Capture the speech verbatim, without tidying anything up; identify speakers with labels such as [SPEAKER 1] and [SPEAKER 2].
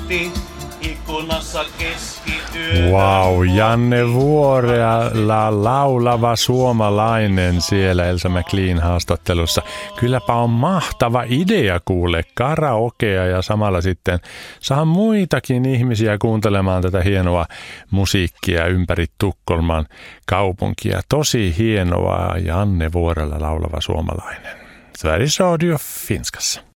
[SPEAKER 1] Antti ikkunassa keskiyöllä.
[SPEAKER 2] Wow, Janne Vuorela, laulava suomalainen siellä Elsa McLean haastattelussa. Kylläpä on mahtava idea kuule, karaokea ja samalla sitten saa muitakin ihmisiä kuuntelemaan tätä hienoa musiikkia ympäri Tukholman kaupunkia. Tosi hienoa, Janne Vuorela, laulava suomalainen. Sveriges Radio Finskassa.